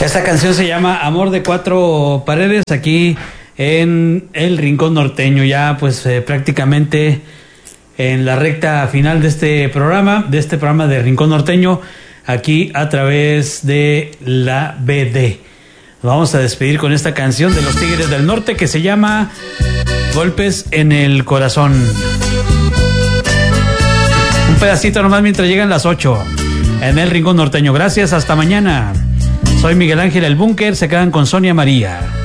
Esta canción se llama Amor de Cuatro Paredes, aquí en el Rincón Norteño, ya pues prácticamente en la recta final de este programa de Rincón Norteño, aquí a través de la BD. Vamos a despedir con esta canción de los Tigres del Norte que se llama Golpes en el Corazón. Un pedacito nomás mientras llegan las 8 en el Rincón Norteño. Gracias, hasta mañana. Soy Miguel Ángel El Búnker, se quedan con Sonia María.